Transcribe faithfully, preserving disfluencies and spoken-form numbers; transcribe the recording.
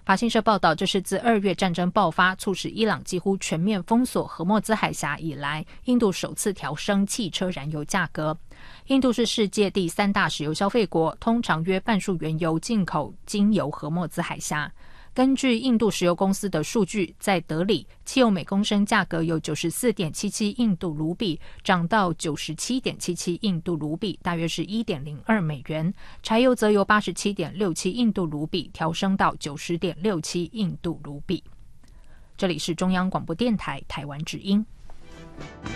法新社报道，这是自二月战争爆发，促使伊朗几乎全面封锁荷默兹海峡以来，印度首次调升汽车燃油价格。印度是世界第三大石油消费国，通常约半数原油进口经由荷默兹海峡。根据印度石油公司的数据，在德里，汽油每公升价格由 九十四点七七印度卢比涨到 九十七点七七印度卢比，大约是 一点零二美元。柴油则由 八十七点六七印度卢比调升到 九十点六七印度卢比。这里是中央广播电台台湾之音。